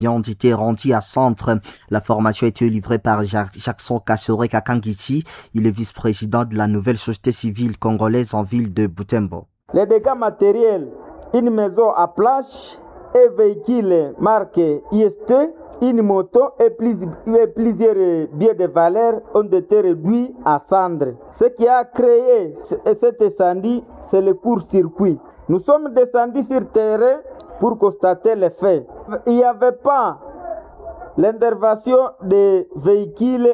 ont été rendus à centre. La formation a été livrée par Jackson Kasore Kakangiti. Il est vice-président de la nouvelle société civile congolaise en ville de Butembo. Les dégâts matériels, une maison à planches, un véhicule marqué IST, une moto et plusieurs biens de valeur ont été réduits à cendres. Ce qui a créé cet incendie, c'est le court-circuit. Nous sommes descendus sur terrain pour constater les faits. Il n'y avait pas l'intervention des véhicules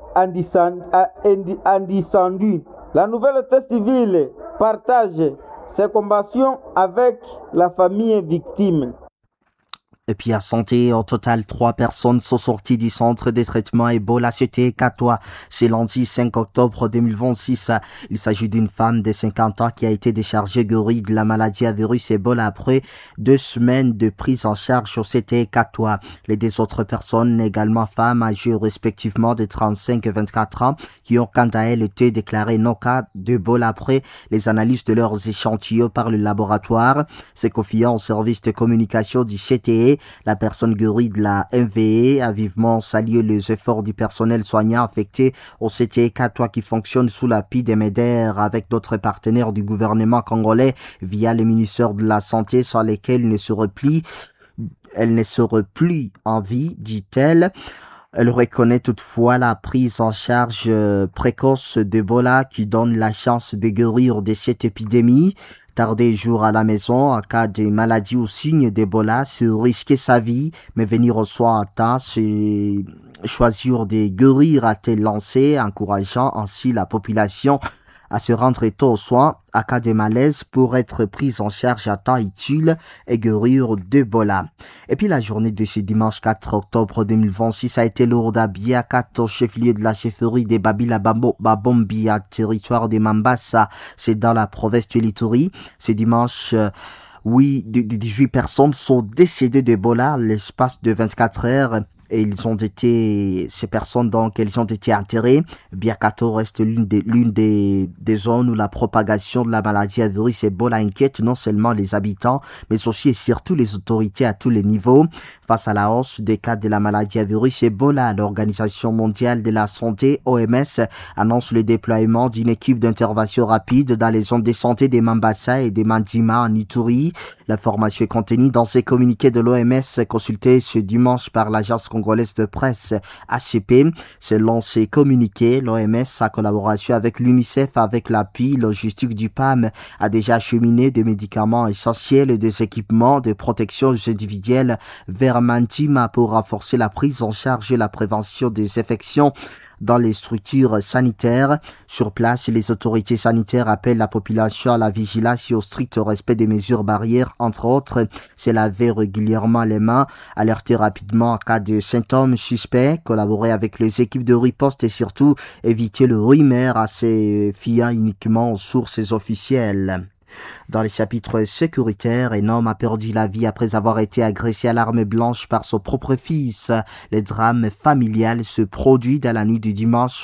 incendie. La nouvelle société civile partage ses compassions avec la famille victime. Et puis à Santé, au total, 3 personnes sont sorties du centre de traitement Ebola CT Katoa. C'est lundi 5 octobre 2026. Il s'agit d'une femme de 50 ans qui a été déchargée guérie de la maladie à virus Ebola après 2 semaines de prise en charge au CT Katoa. Les 2 autres personnes, également femmes âgées respectivement de 35 et 24 ans, qui ont quant à elles été déclarées non cas d'Ebola après les analyses de leurs échantillons par le laboratoire. C'est confiant au service de communication du CTE. La personne guérie de la MVE a vivement salué les efforts du personnel soignant affecté au CTE Katoa qui fonctionne sous l'appui des MEDER avec d'autres partenaires du gouvernement congolais via les ministères de la Santé sur lesquels elle ne serait plus en vie, dit-elle. Elle reconnaît toutefois la prise en charge précoce d'Ebola qui donne la chance de guérir de cette épidémie. Tarder jour à la maison en cas de maladie ou signe d'Ebola, c'est risquer sa vie, mais venir au soin à temps, c'est choisir de guérir, a-t-elle lancé, encourageant ainsi la population à se rendre tôt aux soins à cas de malaise pour être prise en charge à temps utile et guérir d'Ebola. Et puis la journée de ce dimanche 4 octobre 2026 a été lourde à Biakat, au chef-lieu de la chefferie des Babila Babombi, à territoire de Mambasa, c'est dans la province de l'Ituri. Ce dimanche, 18 personnes sont décédées d'Ebola l'espace de 24 heures. Et ces personnes elles ont été enterrées. Biakato reste l'une des zones où la propagation de la maladie à virus Ebola inquiète non seulement les habitants, mais aussi et surtout les autorités à tous les niveaux. Face à la hausse des cas de la maladie à virus Ebola, l'Organisation mondiale de la santé, OMS, annonce le déploiement d'une équipe d'intervention rapide dans les zones de santé des Mambasa et des Mandima en Ituri. L'information est contenue dans ces communiqués de l'OMS consultés ce dimanche par l'agence congolaise de presse ACP. Selon ces communiqués, l'OMS, en collaboration avec l'UNICEF, avec l'appui logistique du PAM, a déjà acheminé des médicaments essentiels et des équipements de protection individuelle vers Mandima pour renforcer la prise en charge et la prévention des infections dans les structures sanitaires. Sur place, les autorités sanitaires appellent la population à la vigilance et au strict respect des mesures barrières, entre autres, se laver régulièrement les mains, alerter rapidement en cas de symptômes suspects, collaborer avec les équipes de riposte et surtout éviter le rumeur à se fiant uniquement aux sources officielles. Dans les chapitres sécuritaires, un homme a perdu la vie après avoir été agressé à l'arme blanche par son propre fils. Le drame familial se produit dans la nuit du dimanche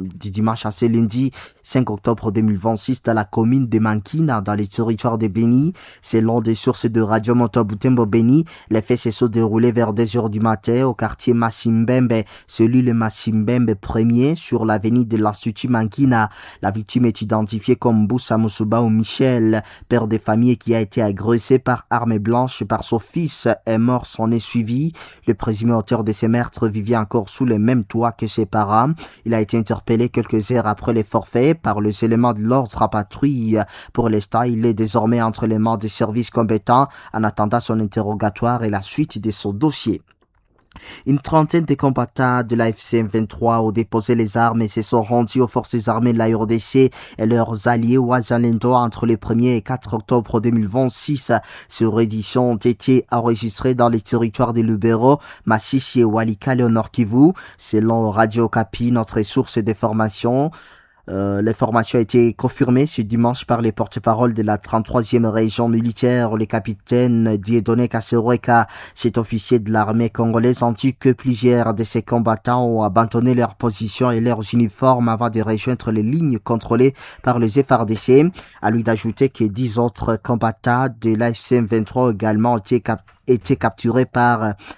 à ce lundi 5 octobre 2026 dans la commune de Mankina, dans les territoires de Beni. Selon des sources de Radio Moto Butembo Beni, les faits se sont déroulés vers 2 heures du matin au quartier Masimbembe, celui le Masimbembe 1er sur l'avenue de l'Institut Mankina. La victime est identifiée comme Boussa Moussouba ou Michel, père de famille qui a été agressé par arme blanche par son fils, est mort, s'en est suivi. Le présumé auteur de ces meurtres vivait encore sous le même toit que ses parents. Il a été interpellé quelques heures après les forfaits par les éléments de l'ordre à patrouille. Pour l'instant, il est désormais entre les mains des services compétents en attendant son interrogatoire et la suite de son dossier. Une trentaine de combattants de la FCM 23 ont déposé les armes et se sont rendus aux forces armées de la RDC et leurs alliés Ouazalendo entre les 1er et 4 octobre 2026. Ces redditions ont été enregistrées dans les territoires de Lubero, Massissi et Walikale au Nord Kivu. Selon Radio Okapi, notre source d'information, l'information a été confirmée ce dimanche par les porte-paroles de la 33e région militaire. Le capitaine Dieudonné Kassereka, cet officier de l'armée congolaise, a dit que plusieurs de ces combattants ont abandonné leur position et leurs uniformes avant de rejoindre les lignes contrôlées par les FARDC. À lui d'ajouter que 10 autres combattants de l'AFCM 23 ont également été capturés par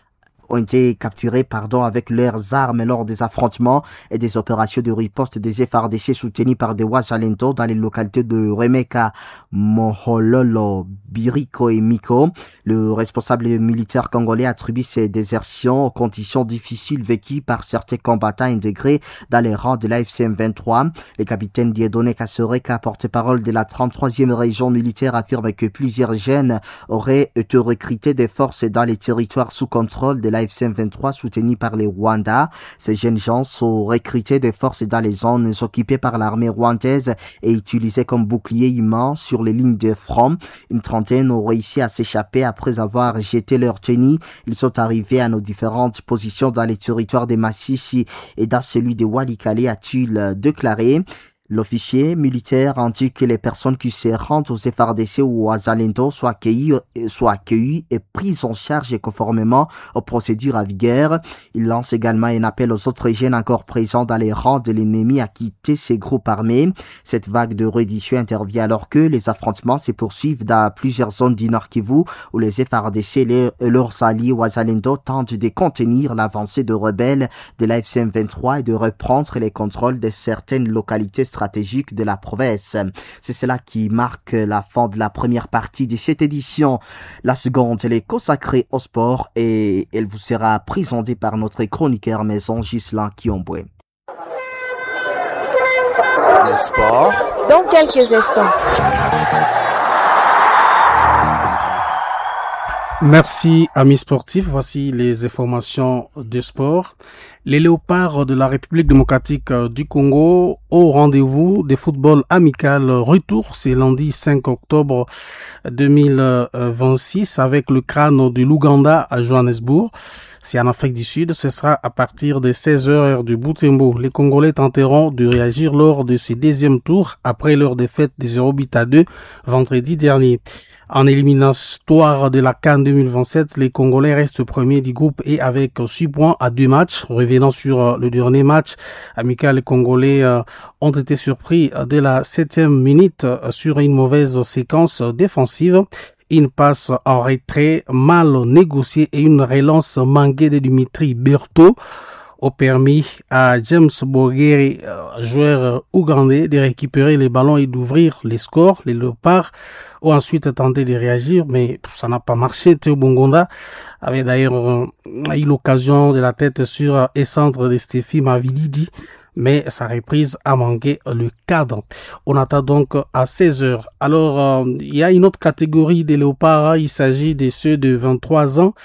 ont été capturés avec leurs armes lors des affrontements et des opérations de riposte des FARDC soutenus par des Wazalendo dans les localités de Remeka, Mohololo, Biriko et Miko. Le responsable militaire congolais attribue ces désertions aux conditions difficiles vécues par certains combattants intégrés dans les rangs de l'AFCM 23. Le capitaine Dieudonné Kassereka, porte-parole de la 33e région militaire, affirme que plusieurs jeunes auraient été recrutés des forces dans les territoires sous contrôle de l'AFCM 23 soutenus par les Rwandais. Ces jeunes gens sont recrutés des forces dans les zones occupées par l'armée rwandaise et utilisés comme boucliers humains sur les lignes de front. Une trentaine ont réussi à s'échapper après avoir jeté leur tenue. Ils sont arrivés à nos différentes positions dans les territoires de Massissi et dans celui de Walikale, a-t-il déclaré. L'officier militaire indique que les personnes qui se rendent aux FARDC ou aux Zalendo soient accueillies et prises en charge conformément aux procédures à vigueur. Il lance également un appel aux autres jeunes encore présents dans les rangs de l'ennemi à quitter ces groupes armés. Cette vague de reddition intervient alors que les affrontements se poursuivent dans plusieurs zones du Nord Kivu où les FARDC et leurs alliés Wazalendo tentent de contenir l'avancée de rebelles de l'AFCM 23 et de reprendre les contrôles de certaines localités stratégique de la province. C'est cela qui marque la fin de la première partie de cette édition. La seconde, elle est consacrée au sport et elle vous sera présentée par notre chroniqueur maison Ghislain Kiomboué. Le sport dans quelques instants. Merci amis sportifs, voici les informations de sport. Les Léopards de la République démocratique du Congo au rendez-vous des football amical retour, c'est lundi 5 octobre 2026 avec le crâne de l'Ouganda à Johannesburg. C'est en Afrique du Sud, ce sera à partir de 16h heure du Butembo. Les Congolais tenteront de réagir lors de ce deuxième tour après leur défaite de 0-2 vendredi dernier. En éliminatoire de la CAN 2027, les Congolais restent premiers du groupe et avec 6 points à 2 matchs. Revenant sur le dernier match amical, les Congolais ont été surpris dès la 7e minute sur une mauvaise séquence défensive. Une passe en retrait mal négociée et une relance manquée de Dimitri Berthaud ont permis à James Bogeri, joueur ougandais, de récupérer les ballons et d'ouvrir les scores. Les Léopards ont ensuite tenté de réagir, mais ça n'a pas marché. Théo Bongonda avait d'ailleurs eu l'occasion de la tête sur et centre de Stéphie Mavilidi, mais sa reprise a manqué le cadre. On attend donc à 16h. Alors, il y a une autre catégorie des Léopards, il s'agit de ceux de 23 ans.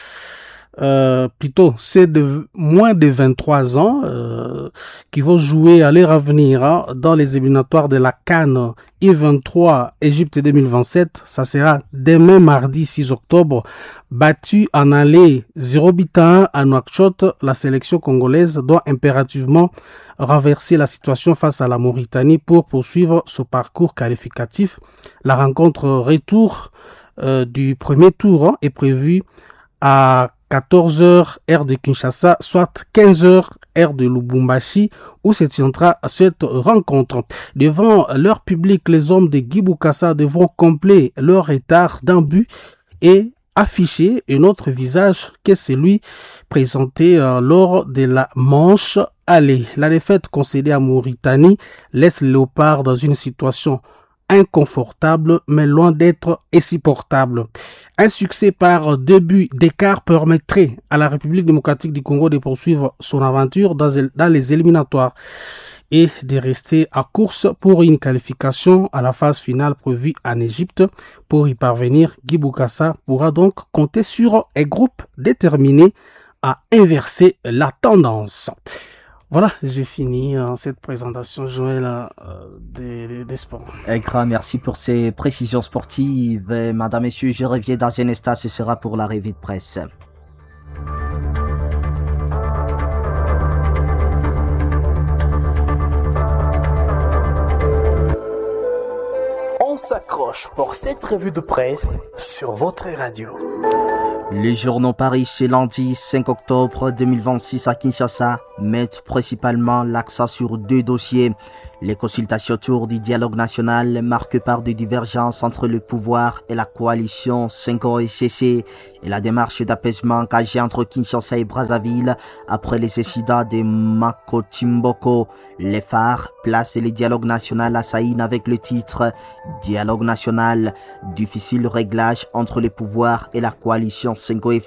Plutôt ceux de moins de 23 ans qui vont jouer à leur avenir dans les éliminatoires de la CAN I23 Égypte 2027. Ça sera demain mardi 6 octobre. Battu en aller 0-1 à Nouakchott, la sélection congolaise doit impérativement renverser la situation face à la Mauritanie pour poursuivre ce parcours qualificatif. La rencontre retour du premier tour est prévue à 14h heure de Kinshasa, soit 15h heure de Lubumbashi, où se tiendra cette rencontre. Devant leur public, les hommes de Guy Bokassa devront combler leur retard d'un but et afficher un autre visage que celui présenté lors de la manche aller. La défaite concédée à Mauritanie laisse les Léopards dans une situation inconfortable, mais loin d'être insupportable. Un succès par 2 buts d'écart permettrait à la République démocratique du Congo de poursuivre son aventure dans les éliminatoires et de rester à course pour une qualification à la phase finale prévue en Égypte. Pour y parvenir, Guy Bokassa pourra donc compter sur un groupe déterminé à inverser la tendance. Voilà, j'ai fini cette présentation, Joël, des sports. Un grand merci pour ces précisions sportives. Madame, messieurs, je reviens dans un instant, ce sera pour la revue de presse. On s'accroche pour cette revue de presse sur votre radio. Les journaux Paris, ce lundi 5 octobre 2026 à Kinshasa, mettent principalement l'accent sur 2 dossiers. Les consultations autour du dialogue national marquées par des divergences entre le pouvoir et la coalition 5OSCC et la démarche d'apaisement engagée entre Kinshasa et Brazzaville après les incidents de Makotimboko. Les phares placent le dialogue national à Saïn avec le titre « Dialogue national, difficile réglage entre le pouvoir et la coalition 5OFCC ».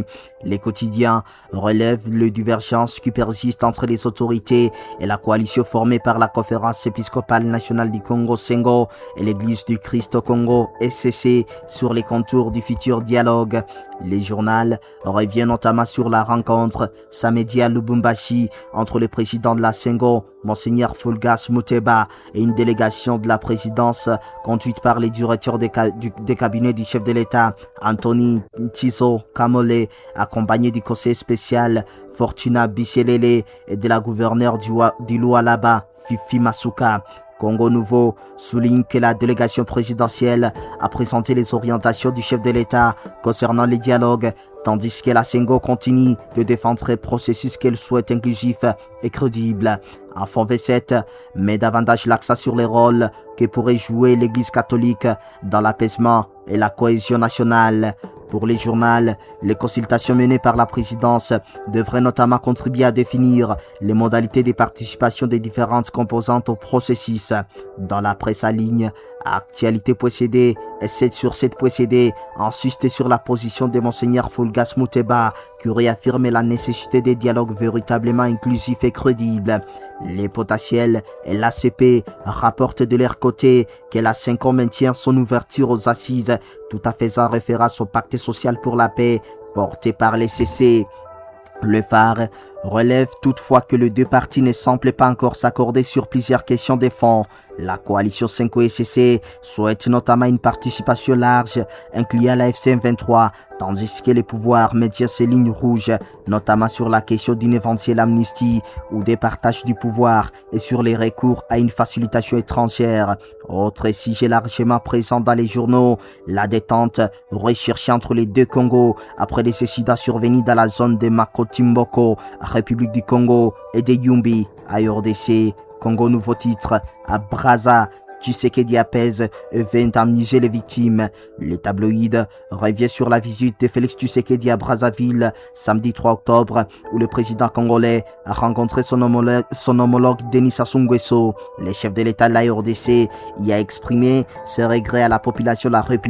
Les quotidiens relèvent les divergences qui persistent entre les autorités et la coalition formée par la Conférence épiscopale nationale du Congo Sengo et l'Église du Christ au Congo SCC sur les contours du futur dialogue. Les journaux reviennent notamment sur la rencontre samedi à Lubumbashi entre le président de la Sengo, Monseigneur Fulgas Muteba, et une délégation de la présidence conduite par les directeurs des cabinets du chef de l'État, Anthony Tizo Kamole, accompagné du conseiller spécial Fortuna Bisselele et de la gouverneure du Lualaba, Fifi Masuka. Congo Nouveau souligne que la délégation présidentielle a présenté les orientations du chef de l'État concernant les dialogues, tandis que la Sengo continue de défendre un processus qu'elle souhaite inclusif et crédible. Enfant V7 met davantage l'accent sur les rôles que pourrait jouer l'Église catholique dans l'apaisement et la cohésion nationale. Pour les journaux, les consultations menées par la présidence devraient notamment contribuer à définir les modalités de participation des différentes composantes au processus. Dans la presse en ligne, Actualité.cd et 7sur7.cd insistent sur la position de Monseigneur Fulgas Muteba qui réaffirme la nécessité des dialogues véritablement inclusifs et crédibles. Les potentiels et l'ACP rapportent de leur côté que la Sengo maintient son ouverture aux assises tout en faisant référence au pacte social pour la paix porté par les CC. Le phare relève toutefois que les deux partis ne semblent pas encore s'accorder sur plusieurs questions de fond. La coalition 5OSCC souhaite notamment une participation large, incluant la FCM23, tandis que les pouvoirs maintiennent ces lignes rouges, notamment sur la question d'une éventuelle amnistie ou des partages du pouvoir et sur les recours à une facilitation étrangère. Autre sujet largement présent dans les journaux, la détente recherchée entre les deux Congos après les incidents survenus dans la zone de Makotimboko, République du Congo, et de Yumbi, à RDC. Congo Nouveau titre, à Brazza, Tshisekedi apaise et veut indemniser les victimes. Le tabloïd revient sur la visite de Félix Tshisekedi à Brazzaville samedi 3 octobre où le président congolais a rencontré son homologue Denis Sassou Nguesso. Le chef de l'État de la RDC y a exprimé ses regrets à la population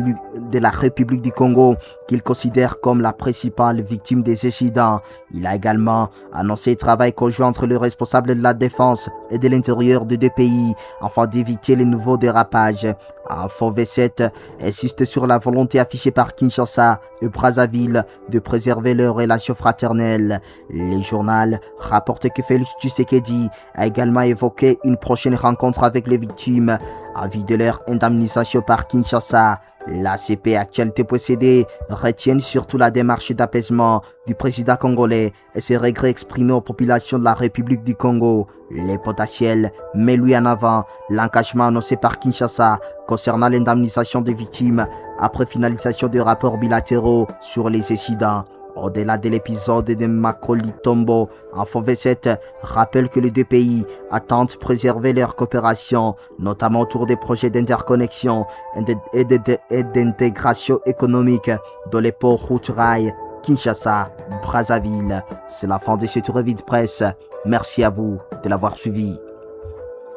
de la République du Congo qu'il considère comme la principale victime des incidents. Il a également annoncé le travail conjoint entre les responsables de la défense et de l'intérieur des deux pays afin d'éviter les nouveaux dérapages. Info V7 insiste sur la volonté affichée par Kinshasa et Brazzaville de préserver leurs relations fraternelles. Les journaux rapportent que Félix Tshisekedi a également évoqué une prochaine rencontre avec les victimes en vue de leur indemnisation par Kinshasa. L'ACP Actualité.cd retiennent surtout la démarche d'apaisement du président congolais et ses regrets exprimés aux populations de la République du Congo. Les potentiels met lui en avant l'engagement annoncé par Kinshasa concernant l'indemnisation des victimes après finalisation des rapports bilatéraux sur les incidents. Au-delà de l'épisode de Makolitombo, Info V7 rappelle que les deux pays attendent préserver leur coopération, notamment autour des projets d'interconnexion et d'intégration économique dans les ports routes-rail Kinshasa, Brazzaville. C'est la fin de cette revue de presse. Merci à vous de l'avoir suivi.